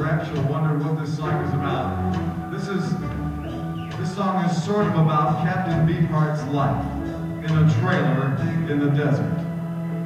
Rapture wondered what this song is about. This song is sort of about Captain Beefheart's life in a trailer in the desert.